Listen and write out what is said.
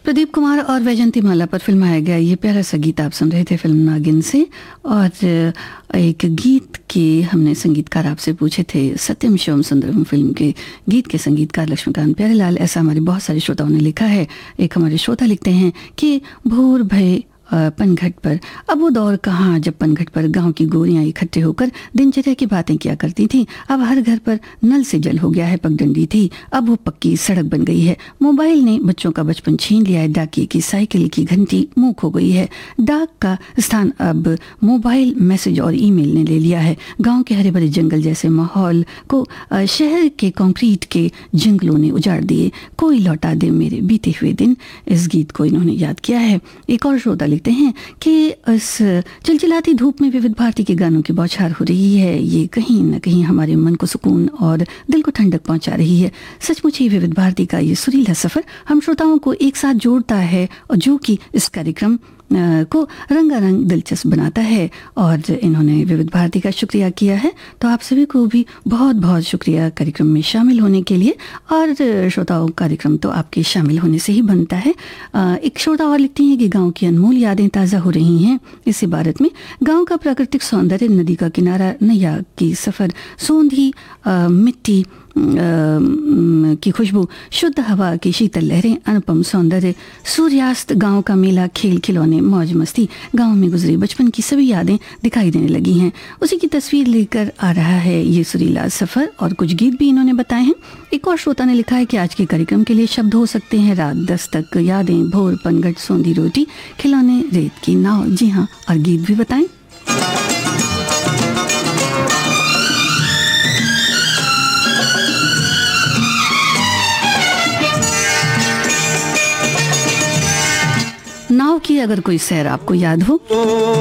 प्रदीप कुमार और वैजंती माला पर फिल्माया गया ये प्यारा सा गीत आप सुन रहे थे फिल्म नागिन से। और एक गीत के हमने संगीतकार आपसे पूछे थे, सत्यम शिवम सुंदरम फिल्म के गीत के संगीतकार लक्ष्मीकांत प्यारेलाल। ऐसा हमारे बहुत सारे श्रोताओं ने लिखा है। एक हमारे श्रोता लिखते हैं कि भोर भय पनघट पर, अब वो दौर कहाँ जब पनघट पर गांव की गोरियां इकट्ठे होकर दिनचर्या की बातें किया करती थीं। अब हर घर पर नल से जल हो गया है, पगडंडी थी अब वो पक्की सड़क बन गई है। मोबाइल ने बच्चों का बचपन छीन लिया है, डाकिये की साइकिल की घंटी मूक हो गई है। डाक का स्थान अब मोबाइल मैसेज और ईमेल ने ले लिया है। गाँव के हरे भरे जंगल जैसे माहौल को शहर के कंक्रीट के जंगलों ने उजाड़ दिए। कोई लौटा दे मेरे बीते हुए दिन, इस गीत को इन्होंने याद किया है। एक और श्रोता लिखते हैं कि इस चिलचिलाती धूप में विविध भारती के गानों की बौछार हो रही है। ये कहीं न कहीं हमारे मन को सुकून और दिल को ठंडक पहुंचा रही है। सचमुच ही विविध भारती का ये सुरीला सफर हम श्रोताओं को एक साथ जोड़ता है और जो कि इस कार्यक्रम को रंगारंग दिलचस्प बनाता है। और इन्होंने विविध भारती का शुक्रिया किया है। तो आप सभी को भी बहुत बहुत शुक्रिया कार्यक्रम में शामिल होने के लिए। और श्रोताओं, कार्यक्रम तो आपके शामिल होने से ही बनता है। एक श्रोता और लिखती हैं कि गांव की अनमोल यादें ताज़ा हो रही हैं इस इबारत में। गांव का प्राकृतिक सौंदर्य, नदी का किनारा, नैया की सफ़र, सोंधी मिट्टी की खुशबू, शुद्ध हवा की शीतल लहरें, अनुपम सौंदर्य, सूर्यास्त, गांव का मेला, खेल खिलौने, मौज मस्ती, गांव में गुजरे बचपन की सभी यादें दिखाई देने लगी हैं। उसी की तस्वीर लेकर आ रहा है ये सुरीला सफ़र। और कुछ गीत भी इन्होंने बताए हैं। एक और श्रोता ने लिखा है कि आज के कार्यक्रम के लिए शब्द हो सकते हैं रात 10 तक, यादें, भोर, पनघट, सोंधी रोटी, खिलौने, रेत की नाव। जी हाँ, और गीत भी बताएं। नाव की अगर कोई सैर आपको याद हो